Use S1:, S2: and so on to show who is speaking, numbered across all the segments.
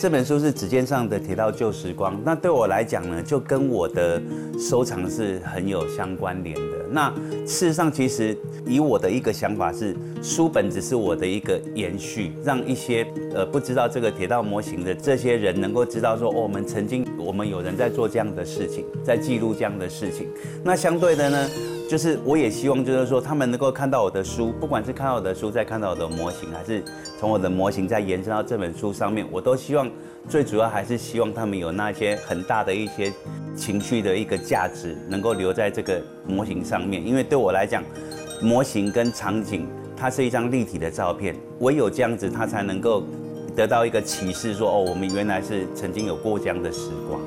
S1: 这本书是指尖上的铁道旧时光，那对我来讲呢，就跟我的收藏是很有相关联的。那事实上，其实以我的一个想法是，书本只是我的一个延续，让一些不知道这个铁道模型的这些人能够知道说，我们曾经我们有人在做这样的事情，在记录这样的事情。那相对的呢，就是我也希望就是说，他们能够看到我的书，不管是看到我的书，再看到我的模型，还是从我的模型再延伸到这本书上面，我都希望最主要还是希望他们有那些很大的一些情绪的一个价值，能够留在这个模型上面。因为对我来讲，模型跟场景它是一张立体的照片，唯有这样子，它才能够得到一个启示说，哦，我们原来是曾经有过这样的时光。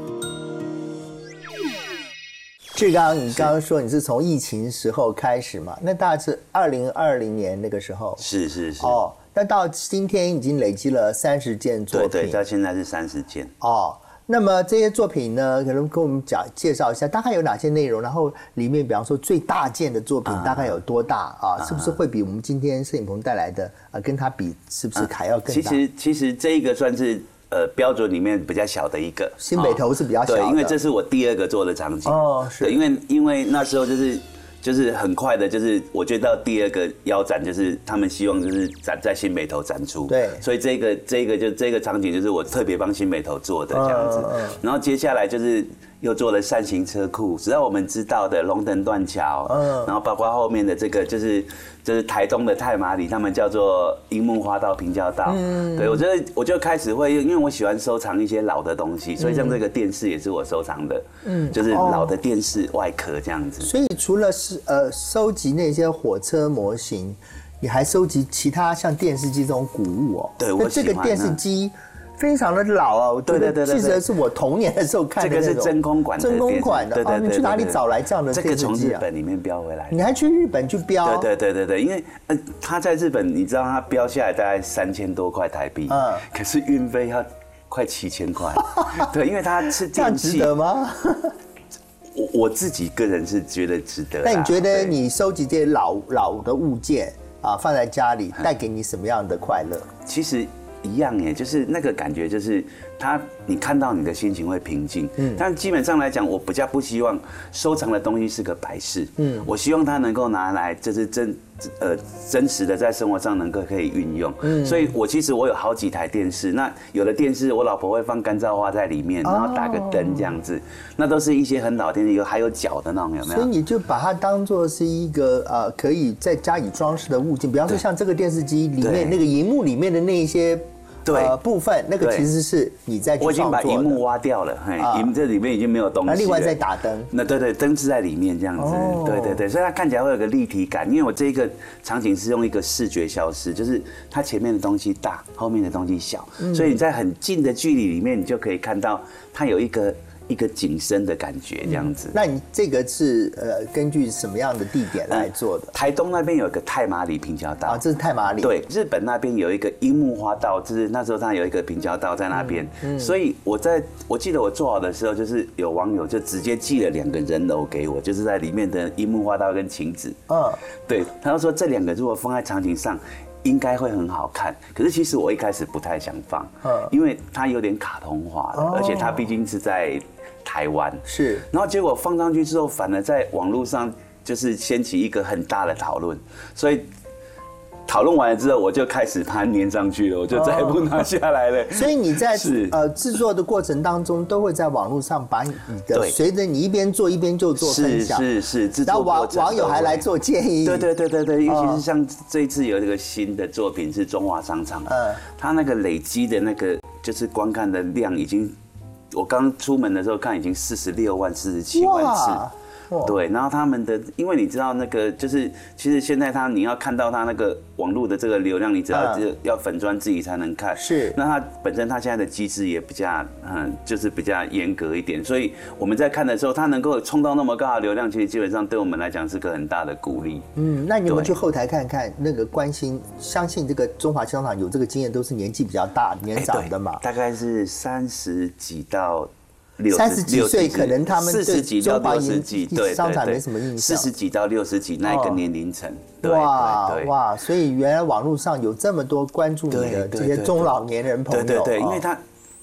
S2: 志刚，你刚刚说你是从疫情时候开始嘛？那大概是2020年那个时候。
S1: 是
S2: 哦，那到今天已经累积了30件作品。
S1: 对，到现在是30件。
S2: 哦，那么这些作品呢，可能跟我们介绍一下，大概有哪些内容？然后里面，比方说最大件的作品大概有多大啊？是不是会比我们今天摄影棚带来的跟它比，是不是还要更大？
S1: 其实这一个算是。标准里面比较小的一个，
S2: 新北投是比较小的，
S1: 对，因为这是我第2个做的场景。哦，是，对，因为那时候就是很快的，就是我觉得到第2个腰展，就是他们希望就是在新北投展出，
S2: 对，
S1: 所以这个场景就是我特别帮新北投做的这样子。然后接下来就是又做了扇形车库，只要我们知道的龙腾断桥，然后包括后面的这个就是台东的太麻里，他们叫做樱木花道平交道。对，我就开始会，因为我喜欢收藏一些老的东西，所以像这个电视也是我收藏的，就是老的电视外壳这样子。
S2: 所以除了收集那些火车模型，你还收集其他像电视机这种古物哦。
S1: 对，我喜欢。
S2: 这个电视机非常的老啊，我觉得记得是我童年的时候看的那种。
S1: 这个是真空管的。
S2: 真空管的。
S1: 对，
S2: 你去哪里找来这样的电视机啊？
S1: 这个从日本里面标回来的。
S2: 你还去日本去标？
S1: 对，因为他在日本，你知道他标下来大概3000多块台币，可是运费要快7000块。对，因为它是
S2: 这样值得吗？
S1: 我自己个人是觉得值得。
S2: 那你觉得你收集这些老的物件放在家里，带给你什么样的快乐？
S1: 其实一样耶，就是那个感觉，就是你看到你的心情会平静。但基本上来讲，我比较不希望收藏的东西是个摆饰。我希望它能够拿来，就是真实的在生活上能够可以运用。所以其实我有好几台电视，那有的电视我老婆会放干燥花在里面，然后打个灯这样子，那都是一些很老电视，还有脚的那种，有没有？
S2: 所以你就把它当作是一个可以再加以装饰的物件，比方说像这个电视机里面那个荧幕里面的那一些。部分那个其实是你在
S1: 我已经把荧幕挖掉了，这里面已经没有东西了。
S2: 另外再打灯，
S1: 那对，灯是在里面这样子，对，所以它看起来会有个立体感。因为我这个场景是用一个视觉消失，就是它前面的东西大，后面的东西小，所以你在很近的距离里面，你就可以看到它有一个景深的感觉这样子。
S2: 那你这个是根据什么样的地点来做的？
S1: 台东那边有一个太麻里平交道
S2: 这是太麻里。
S1: 对，日本那边有一个樱木花道，就是那时候它有一个平交道在那边，所以我记得我做好的时候，就是有网友就直接寄了2个人偶给我，就是在里面的樱木花道跟晴子。对，他就说这2个如果放在场景上。应该会很好看，可是其实我一开始不太想放，因为它有点卡通化了，而且它毕竟是在台湾，
S2: 是，
S1: 然后结果放上去之后，反而在网络上就是掀起一个很大的讨论，所以讨论完了之后，我就开始把它粘上去了，我就再也不拿下来了。
S2: 所以你在制作的过程当中，都会在网络上把你的随着你一边做一边就做分享，
S1: 是，
S2: 然后网友还来做建议。
S1: 对，尤其是像这一次有一个新的作品是中华商场，它那个累积的那个就是观看的量已经，我刚出门的时候看已经46万、47万次。对，然后他们的，因为你知道那个就是，其实现在你要看到他那个网络的这个流量，你只要粉专自己才能看。
S2: 是。
S1: 那它本身它现在的机制也比较，就是比较严格一点，所以我们在看的时候，它能够冲到那么高的流量，其实基本上对我们来讲是个很大的鼓励。
S2: 那你们去后台看看，那个关心、相信这个中华商场有这个经验，都是年纪比较大、年长的嘛？
S1: 大概是30几到。
S2: 30几岁，可能他们
S1: 40几到60几，对，
S2: 商场没什么印象。
S1: 40几到60几那一个年龄层，
S2: 哇，所以原来网络上有这么多关注你的这些中老年人朋友。
S1: 对，因为他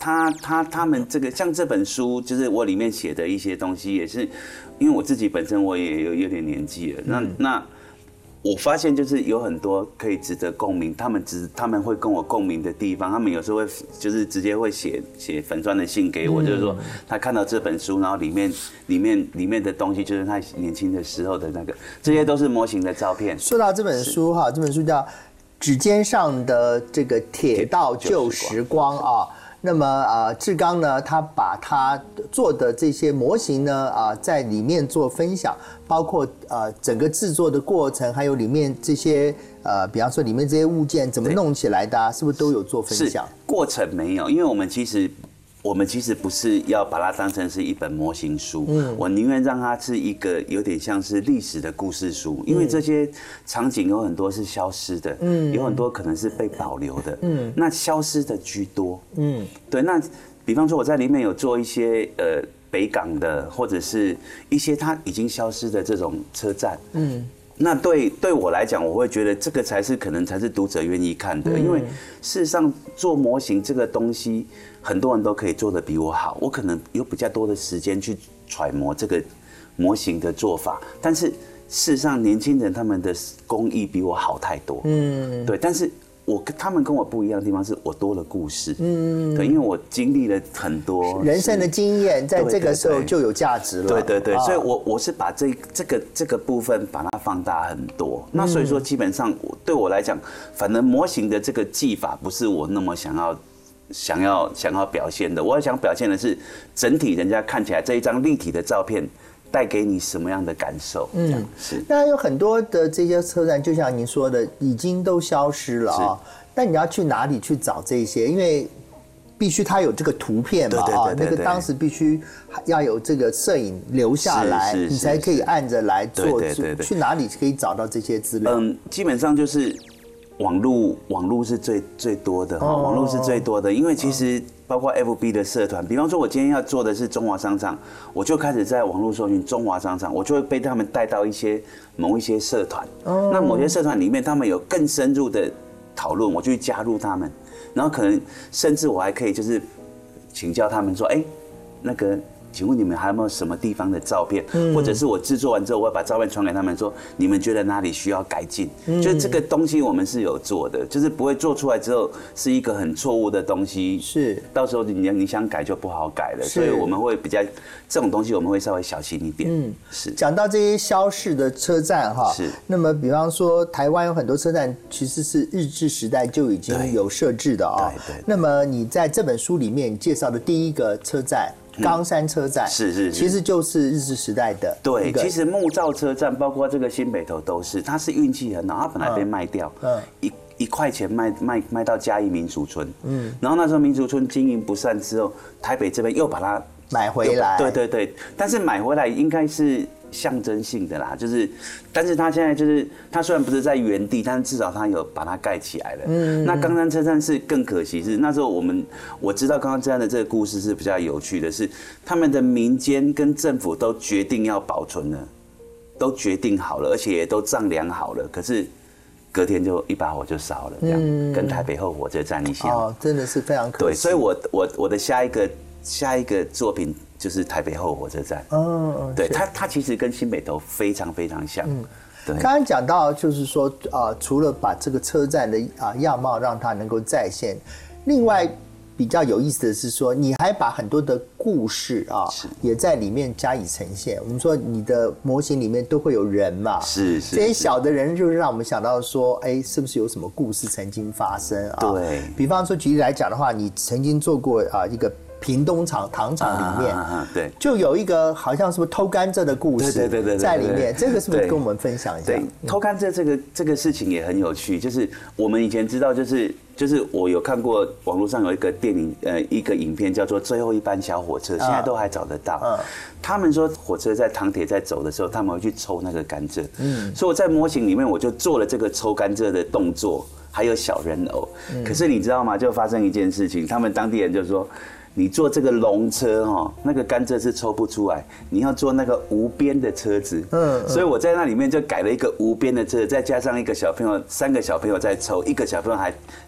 S1: 他们这个像这本书，就是我里面写的一些东西，也是因为我自己本身我也有点年纪了，那我发现就是有很多可以值得共鸣，他们会跟我共鸣的地方，他们有时候会就是直接会写粉专的信给我，就是说他看到这本书，然后里面的东西就是他年轻的时候的那个，这些都是模型的照片。
S2: 说到这本书哈，这本书叫《指尖上的这个铁道旧时光》啊。那么志刚呢，他把他做的这些模型呢在里面做分享，包括整个制作的过程，还有里面这些比方说里面这些物件怎么弄起来的是不是都有做分享？
S1: 过程没有，因为我们其实不是要把它当成是一本模型书，我宁愿让它是一个有点像是历史的故事书，因为这些场景有很多是消失的，有很多可能是被保留的，那消失的居多，对，那比方说我在里面有做一些北港的，或者是一些它已经消失的这种车站，那对我来讲，我会觉得这个可能才是读者愿意看的，因为事实上做模型这个东西，很多人都可以做得比我好，我可能有比较多的时间去揣摩这个模型的做法，但是事实上年轻人他们的工艺比我好太多，对，但是他们跟我不一样的地方是我多了故事，对，因为我经历了很多
S2: 人生的经验，在这个时候就有价值了。
S1: 对，所以我是把这个部分把它放大很多。那所以说，基本上对我来讲，反正模型的这个技法不是我那么想要表现的。我想表现的是整体人家看起来这一张立体的照片带给你什么样的感受？是。
S2: 那有很多的这些车站，就像您说的，已经都消失了啊。但你要去哪里去找这些？因为必须它有这个图片嘛啊，那个当时必须要有这个摄影留下来，你才可以按着来做。去哪里可以找到这些资料？
S1: 基本上就是网络是最多的，网络是最多的，因为其实包括 FB 的社团，比方说我今天要做的是中华商场，我就开始在网络搜寻中华商场，我就会被他们带到某一些社团，那某些社团里面他们有更深入的讨论，我就去加入他们，然后可能甚至我还可以就是请教他们说，那个请问你们还有没有什么地方的照片，或者是我制作完之后，我会把照片传给他们说，你们觉得哪里需要改进？就是这个东西我们是有做的，就是不会做出来之后是一个很错误的东西，
S2: 是
S1: 到时候你想改就不好改了，所以我们会比较这种东西我们会稍微小心一点。是。讲
S2: 到这些消逝的车站哈，
S1: 是。
S2: 那么比方说台湾有很多车站其实是日治时代就已经有设置的啊。对。那么你在这本书里面介绍的第一个车站。冈山车站是，其实就是日治时代的。对，
S1: 其实木造车站包括这个新北投都是，它是运气很好，它本来被卖掉，1块钱卖到嘉义民俗村，然后那时候民俗村经营不善之后，台北这边又把它
S2: 买回来。
S1: 对，但是买回来应该是象征性的啦，就是，但是它现在就是它虽然不是在原地，但是至少它有把它盖起来了。那冈山车站是更可惜，是那时候我知道冈山车站的这个故事是比较有趣的，是他们的民间跟政府都决定要保存了，都决定好了，而且也都丈量好了，可是隔天就一把火就烧了，这样跟台北后火车站一样。
S2: 真的是非常可惜。
S1: 对，所以我的下一个作品就是台北后火车站。对，它其实跟新北投非常非常像。
S2: 对，刚刚讲到就是说除了把这个车站的样貌让它能够再现，另外比较有意思的是说，你还把很多的故事也在里面加以呈现。我们说你的模型里面都会有人嘛，是这些小的人，就是让我们想到说，是不是有什么故事曾经发生啊？对，比方说举例来讲的话，你曾经做过一个屏东糖厂里面，对，就有一个好像是不是偷甘蔗的故事，对，在里面，这个是不是跟我们分享一下？对，
S1: 偷甘蔗这个事情也很有趣，就是我们以前知道，就是我有看过网络上有一个电影，一个影片叫做《最后一班小火车》，现在都还找得到。他们说火车在糖铁在走的时候，他们会去抽那个甘蔗，所以我在模型里面我就做了这个抽甘蔗的动作，还有小人偶。可是你知道吗？就发生一件事情，他们当地人就说，你坐这个龙车那个甘蔗是抽不出来，你要坐那个无边的车子。所以我在那里面就改了一个无边的车，再加上一个小朋友，3个小朋友在抽，一个小朋友还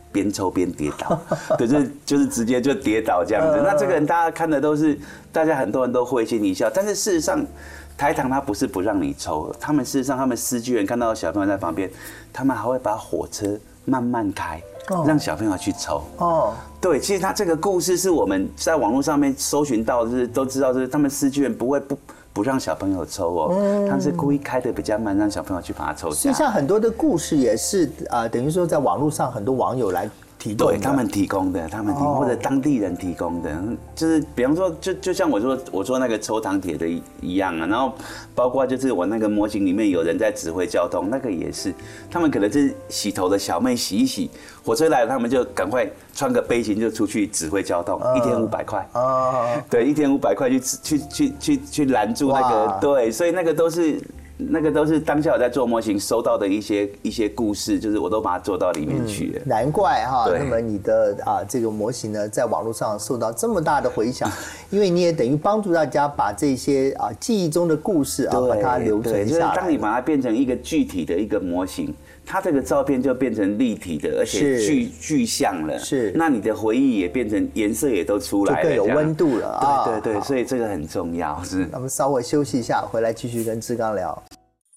S1: 边抽边跌倒，可是就是直接就跌倒这样子。那这个人大家看的都是，大家很多人都会心一笑，但是事实上，台糖他不是不让你抽，他们事实上他们司机员看到小朋友在旁边，他们还会把火车慢慢开，让小朋友去抽。哦，对，其实他这个故事是我们在网络上面搜寻到，就是都知道，就是他们司机员不会不让小朋友抽哦，他们是故意开的比较慢，让小朋友去把它抽下。
S2: 所以像很多的故事也是等于说在网络上很多网友来提供的，
S1: 对他们提供的，或者当地人提供的，就是比方说，就像我说那个抽糖铁的一样啊，然后包括就是我那个模型里面有人在指挥交通，那个也是，他们可能是洗头的小妹洗一洗，火车来了，他们就赶快穿个背心就出去指挥交通，一天500块，对，一天500块去拦住那个，对，所以那个都是当下我在做模型收到的一些故事，就是我都把它做到里面去了。
S2: 难怪哈，那么你的这个模型呢，在网络上受到这么大的回响，因为你也等于帮助大家把这些记忆中的故事把它留存下来。
S1: 就是当你把它变成一个具体的一个模型，它这个照片就变成立体的，而且具象了。是，那你的回忆也变成颜色也都出来了，
S2: 就更有温度了啊！
S1: 对，所以这个很重要。是。
S2: 那么稍微休息一下，回来继续跟志刚聊。